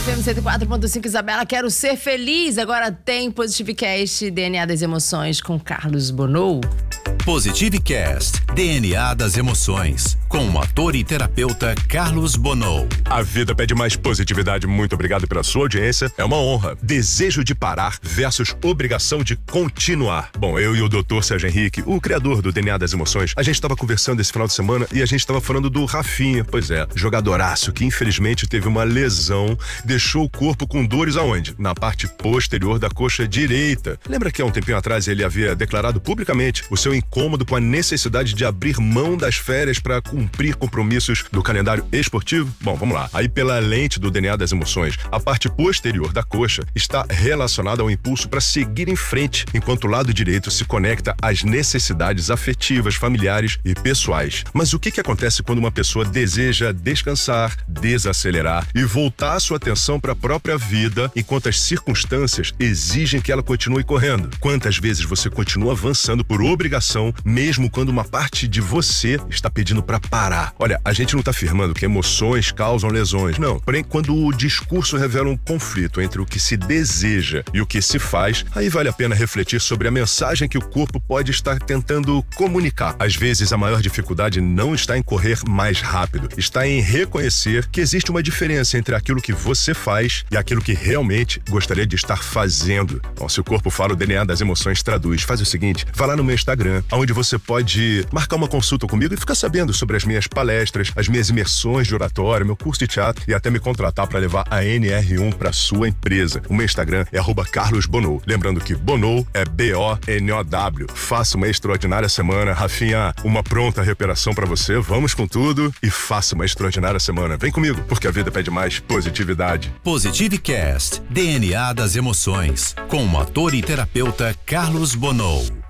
FM 104.5, Isabela, quero ser feliz. Agora tem Positivecast, DNA das Emoções, com Carlos Bonou. Positivecast, DNA das Emoções, com o ator e terapeuta Carlos Bonou. A vida pede mais positividade. Muito obrigado pela sua audiência. É uma honra. Desejo de parar versus obrigação de continuar. Bom, eu e o Dr. Sérgio Henrique, o criador do DNA das Emoções, a gente estava conversando esse final de semana e a gente estava falando do Rafinha. Pois é, jogadoraço que infelizmente teve uma lesão, deixou o corpo com dores aonde? Na parte posterior da coxa direita. Lembra que há um tempinho atrás ele havia declarado publicamente o seu incômodo com a necessidade de abrir mão das férias para cumprir compromissos do calendário esportivo? Bom, vamos lá. Aí pela lente do DNA das Emoções, a parte posterior da coxa está relacionada ao impulso para seguir em frente, enquanto o lado direito se conecta às necessidades afetivas, familiares e pessoais. Mas o que acontece quando uma pessoa deseja descansar, desacelerar e voltar a sua atenção para a própria vida, enquanto as circunstâncias exigem que ela continue correndo? Quantas vezes você continua avançando por obrigação, mesmo quando uma parte de você está pedindo para parar? Olha, a gente não está afirmando que emoções causam lesões, não. Porém, quando o discurso revela um conflito entre o que se deseja e o que se faz, aí vale a pena refletir sobre a mensagem que o corpo pode estar tentando comunicar. Às vezes, a maior dificuldade não está em correr mais rápido, está em reconhecer que existe uma diferença entre aquilo que você faz e aquilo que realmente gostaria de estar fazendo. Bom, se o corpo fala, o DNA das Emoções traduz. Faz o seguinte, vá lá no meu Instagram, onde você pode marcar uma consulta comigo e ficar sabendo sobre as minhas palestras, as minhas imersões de oratório, meu curso de teatro e até me contratar para levar a NR1 para sua empresa. O meu Instagram é @carlosbonou. Lembrando que Bonou é B-O-N-O-W. Faça uma extraordinária semana. Rafinha, uma pronta recuperação para você. Vamos com tudo e faça uma extraordinária semana. Vem comigo, porque a vida pede mais positividade. Positivecast, DNA das Emoções, com o ator e terapeuta Carlos Bonou.